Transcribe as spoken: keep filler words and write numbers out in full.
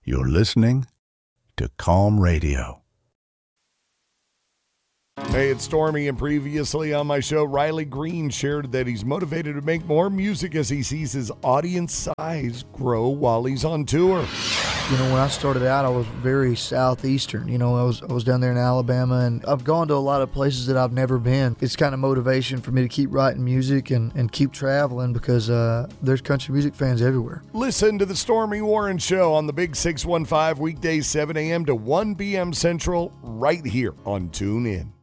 You're listening to Calm Radio. Hey, it's Stormy, and previously on my show, Riley Green shared that he's motivated to make more music as he sees his audience size grow while he's on tour. You know, when I started out, I was very southeastern. You know, I was I was down there in Alabama, and I've gone to a lot of places that I've never been. It's kind of motivation for me to keep writing music and, and keep traveling because uh, there's country music fans everywhere. Listen to the Stormy Warren Show on the Big six one five, weekdays seven a.m. to one p.m. Central, right here on TuneIn.